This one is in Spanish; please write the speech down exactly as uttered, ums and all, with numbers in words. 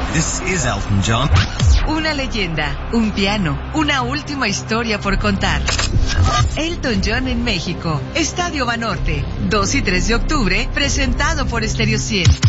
This is Elton John. Una leyenda, un piano, una última historia por contar. Elton John en México, Estadio Banorte, dos y tres de octubre, presentado por Stereo cien.